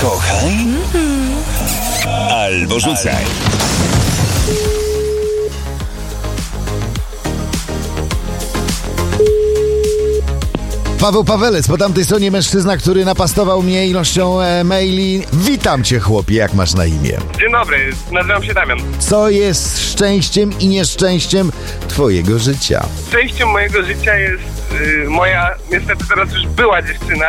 Kochaj albo rzucaj. Paweł Pawelec, po tamtej stronie mężczyzna, który napastował mnie ilością maili. Witam cię, chłopie, jak masz na imię? Dzień dobry, nazywam się Damian. Co jest szczęściem i nieszczęściem twojego życia? Szczęściem mojego życia jest moja, niestety teraz już była dziewczyna,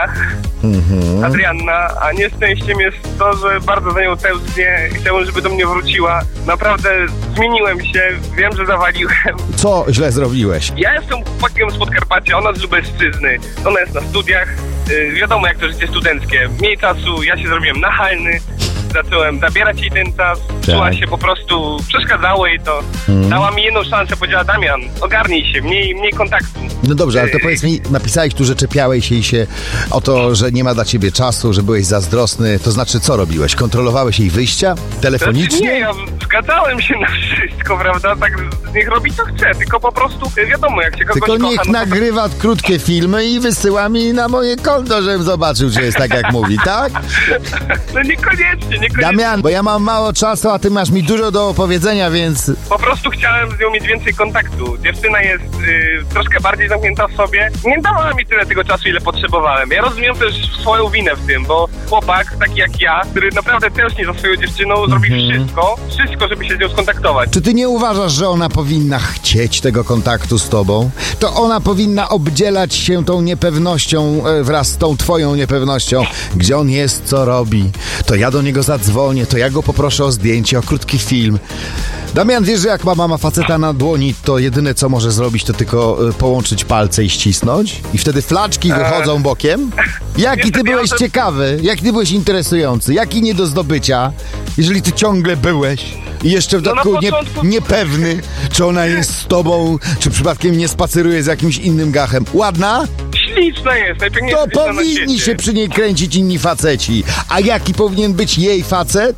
Adrianna, a nieszczęściiem jest to, że bardzo za nią tęsknię i chciałbym, żeby do mnie wróciła. Naprawdę zmieniłem się, wiem, że zawaliłem. Co źle zrobiłeś? Ja jestem chłopakiem z Podkarpacia, ona z Lubelszczyzny, ona jest na studiach, wiadomo jak to życie studenckie, mniej czasu, ja się zrobiłem nachalny, zacząłem zabierać jej ten czas, czuła się po prostu, przeszkadzało jej to, dała mi jedną szansę, powiedziała: Damian, ogarnij się, mniej kontaktu. No dobrze, ale to powiedz mi, napisałeś tu, że czepiałeś jej się o to, że nie ma dla ciebie czasu, że byłeś zazdrosny, to znaczy co robiłeś? Kontrolowałeś jej wyjścia? Telefonicznie? Nie, ja zgadzałem się na wszystko, prawda, tak niech robi co chce, tylko po prostu wiadomo jak się kogoś Tylko kocha, niech no to... nagrywa krótkie filmy i wysyła mi na moje konto, żebym zobaczył, czy jest tak jak mówi, tak? No niekoniecznie. Damian, bo ja mam mało czasu, a ty masz mi dużo do opowiedzenia, więc... Po prostu chciałem z nią mieć więcej kontaktu. Dziewczyna jest troszkę bardziej zamknięta w sobie. Nie dawała mi tyle tego czasu, ile potrzebowałem. Ja rozumiem też swoją winę w tym, bo chłopak, taki jak ja, który naprawdę tęskni za swoją dziewczyną, zrobi wszystko, żeby się z nią skontaktować. Czy ty nie uważasz, że ona powinna chcieć tego kontaktu z tobą? To ona powinna obdzielać się tą niepewnością wraz z tą twoją niepewnością. Gdzie on jest, co robi? To ja do niego zadzwonię, to ja go poproszę o zdjęcie, o krótki film. Damian, wiesz, że jak mama ma faceta na dłoni, to jedyne co może zrobić, to tylko połączyć palce i ścisnąć? I wtedy flaczki wychodzą bokiem? Jaki ty byłeś ciekawy? Jaki ty byłeś interesujący? Jaki nie do zdobycia? Jeżeli ty ciągle byłeś i jeszcze w dodatku niepewny, czy ona jest z tobą, czy przypadkiem nie spaceruje z jakimś innym gachem. Ładna? Śliczna jest, najpiękniejsza To powinni się przy niej kręcić inni faceci. A jaki powinien być jej facet?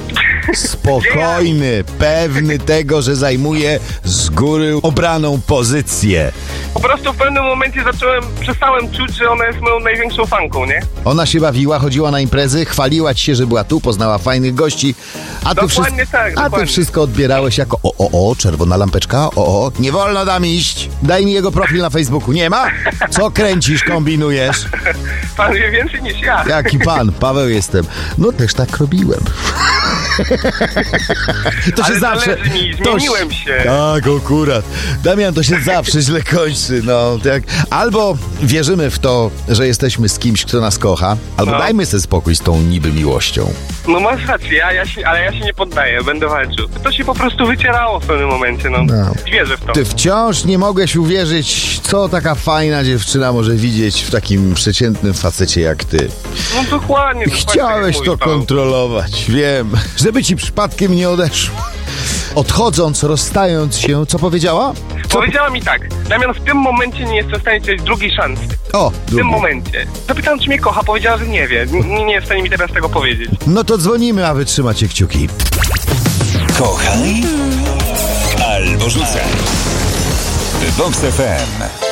Spokojny, pewny tego, że zajmuje z góry obraną pozycję. Po prostu w pewnym momencie przestałem czuć, że ona jest moją największą fanką, nie? Ona się bawiła, chodziła na imprezy, chwaliła ci się, że była tu, poznała fajnych gości, a ty wszystko odbierałeś jako czerwona lampeczka, nie wolno tam iść, daj mi jego profil na Facebooku, nie ma? Co kręcisz, kombinujesz? Pan wie więcej niż ja. Jaki pan? Paweł jestem. No też tak robiłem. To się zawsze... Zmieniłem się. Tak, akurat. Damian, to się zawsze źle kończy, no. Tak. Albo wierzymy w to, że jesteśmy z kimś, kto nas kocha, albo dajmy sobie spokój z tą niby miłością. No masz rację, ale ja się nie poddaję, będę walczył. To się po prostu wycierało w pewnym momencie, no. Wierzę w to. Ty wciąż nie mogłeś uwierzyć, co taka fajna dziewczyna może widzieć w takim przeciętnym facecie jak ty. No dokładnie. Chciałeś to kontrolować, wiem. Żeby ci przypadkiem nie odeszło. Odchodząc, rozstając się, co powiedziała? Powiedziała mi tak: Damian, w tym momencie nie jestem w stanie dać drugiej szansy. W tym momencie. Zapytałem, czy mnie kocha, powiedziała, że nie wie. Nie jest w stanie mi teraz tego powiedzieć. No to dzwonimy, a wy trzymacie kciuki. Kochaj albo rzucaj. Vox FM.